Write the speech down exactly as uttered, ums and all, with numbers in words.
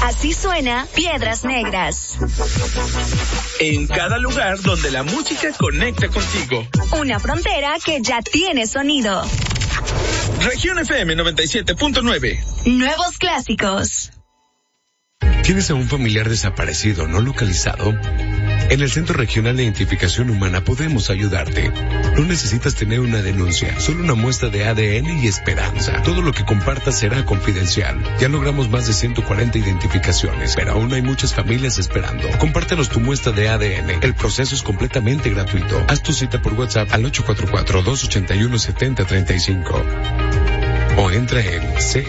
Así suena Piedras Negras. En cada lugar donde la música conecta contigo. Una frontera que ya tiene sonido. Región F M noventa y siete punto nueve. Nuevos clásicos. ¿Tienes a un familiar desaparecido no localizado? En el Centro Regional de Identificación Humana podemos ayudarte. No necesitas tener una denuncia, solo una muestra de A D N y esperanza. Todo lo que compartas será confidencial. Ya logramos más de ciento cuarenta identificaciones, pero aún hay muchas familias esperando. Compártenos tu muestra de A D N. El proceso es completamente gratuito. Haz tu cita por WhatsApp al ocho cuatro cuatro, dos ocho uno, siete cero tres cinco o entra en C